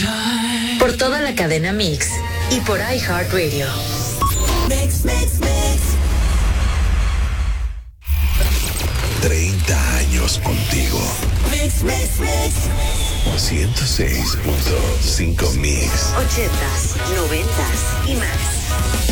Por toda la cadena Mix y por iHeartRadio. Mix, mix, mix. 30 años contigo. Mix, mix, mix. 106.5 Mix. 80s, 90s y más.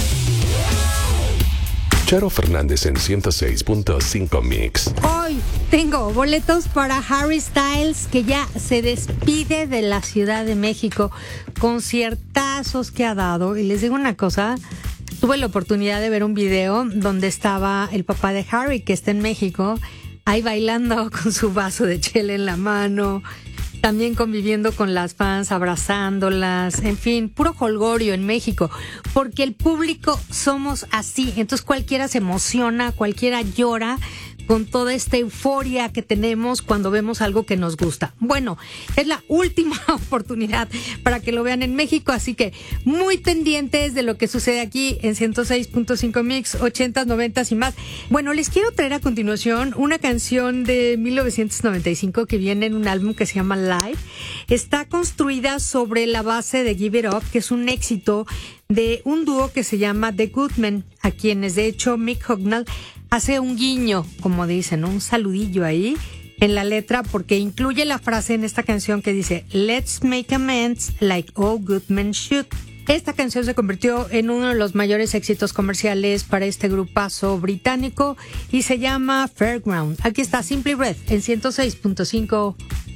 Charo Fernández en 106.5 Mix. Hoy tengo boletos para Harry Styles, que ya se despide de la Ciudad de México. Conciertazos que ha dado. Y les digo una cosa, tuve la oportunidad de ver un video donde estaba el papá de Harry, que está en México, ahí bailando con su vaso de chela en la mano, también conviviendo con las fans, abrazándolas, en fin, puro jolgorio en México, porque el público somos así, entonces cualquiera se emociona, cualquiera llora con toda esta euforia que tenemos cuando vemos algo que nos gusta. Bueno, es la última oportunidad para que lo vean en México, así que muy pendientes de lo que sucede aquí en 106.5 Mix, 80s, 90s y más. Bueno, les quiero traer a continuación una canción de 1995 que viene en un álbum que se llama Live. Está construida sobre la base de Give It Up, que es un éxito de un dúo que se llama The Goodmen, a quienes de hecho Mick Hucknall hace un guiño, como dicen, un saludillo ahí en la letra, porque incluye la frase en esta canción que dice "Let's make amends like all good men should". Esta canción se convirtió en uno de los mayores éxitos comerciales para este grupazo británico y se llama Fairground. Aquí está Simply Red en 106.5